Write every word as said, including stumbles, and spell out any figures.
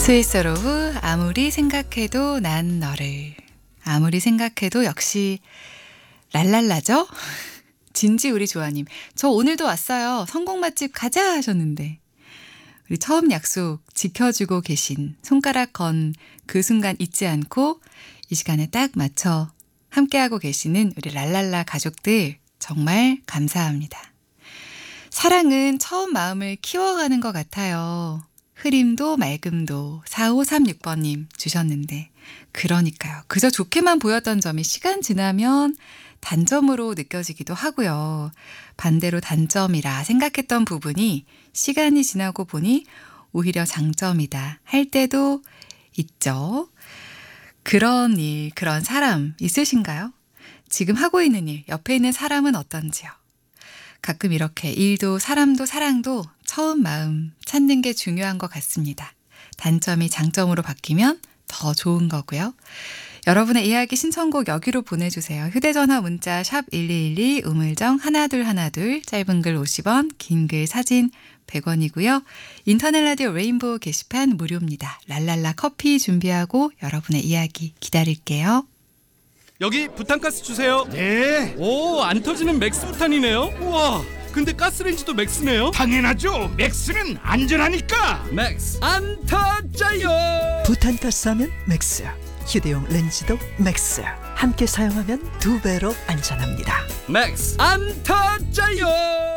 스위스로우 아무리 생각해도 난 너를. 아무리 생각해도 역시 랄랄라죠? 진지 우리 조아님, 저 오늘도 왔어요. 성공 맛집 가자 하셨는데 우리 처음 약속 지켜주고 계신 손가락 건 그 순간 잊지 않고 이 시간에 딱 맞춰 함께하고 계시는 우리 랄랄라 가족들 정말 감사합니다. 사랑은 처음 마음을 키워가는 것 같아요. 흐림도 맑음도 사오삼육 번님 주셨는데 그러니까요. 그저 좋게만 보였던 점이 시간 지나면 단점으로 느껴지기도 하고요. 반대로 단점이라 생각했던 부분이 시간이 지나고 보니 오히려 장점이다 할 때도 있죠. 그런 일, 그런 사람 있으신가요? 지금 하고 있는 일, 옆에 있는 사람은 어떤지요? 가끔 이렇게 일도 사람도 사랑도 처음 마음 찾는 게 중요한 것 같습니다. 단점이 장점으로 바뀌면 더 좋은 거고요. 여러분의 이야기 신청곡 여기로 보내주세요. 휴대전화 문자 샵 일이일이 우물정 일이일일 짧은 글 오십 원, 긴 글 사진 백 원이고요. 인터넷 라디오 레인보우 게시판 무료입니다. 랄랄라 커피 준비하고 여러분의 이야기 기다릴게요. 여기 부탄가스 주세요. 네, 오, 안 터지는 맥스 부탄이네요. 우와, 근데 가스레인지도 맥스네요. 당연하죠. 맥스는 안전하니까. 맥스 안 터져요. 부탄가스 하면 맥스, 휴대용 렌즈도 맥스. 함께 사용하면 두 배로 안전합니다. 맥스 안 터져요.